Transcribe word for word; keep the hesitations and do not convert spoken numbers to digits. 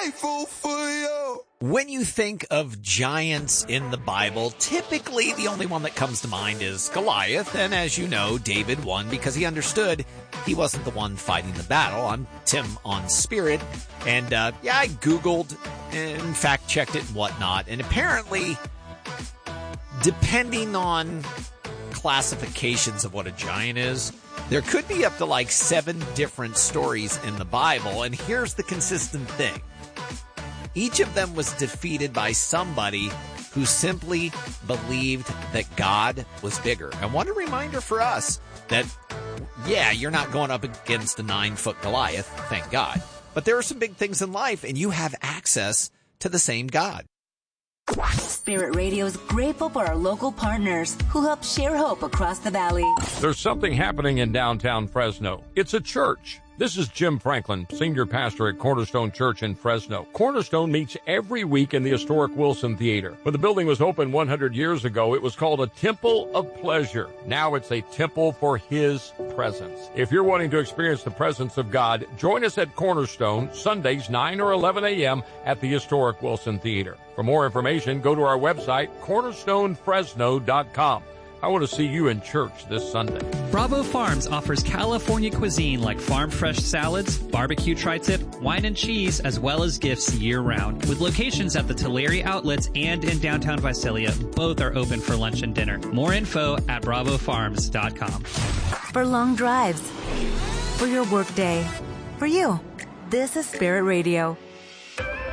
grateful for you. When you think of giants in the Bible, typically the only one that comes to mind is Goliath. And as you know, David won because he understood he wasn't the one fighting the battle. I'm Tim on Spirit. And uh, yeah, I Googled and fact-checked it and whatnot. And apparently, depending on classifications of what a giant is, there could be up to like seven different stories in the Bible. And here's the consistent thing. Each of them was defeated by somebody who simply believed that God was bigger. And what a reminder for us that, yeah, you're not going up against a nine-foot Goliath, thank God. But there are some big things in life, and you have access to the same God. Spirit Radio is grateful for our local partners who help share hope across the valley. There's something happening in downtown Fresno. It's a church. This is Jim Franklin, senior pastor at Cornerstone Church in Fresno. Cornerstone meets every week in the historic Wilson Theater. When the building was opened one hundred years ago, it was called a Temple of Pleasure. Now it's a temple for His presence. If you're wanting to experience the presence of God, join us at Cornerstone, Sundays, nine or eleven a.m. at the historic Wilson Theater. For more information, go to our website, cornerstone fresno dot com. I want to see you in church this Sunday. Bravo Farms offers California cuisine like farm-fresh salads, barbecue tri-tip, wine and cheese, as well as gifts year-round. With locations at the Tulare Outlets and in downtown Visalia, both are open for lunch and dinner. More info at bravo farms dot com. For long drives, for your workday, for you. This is Spirit Radio.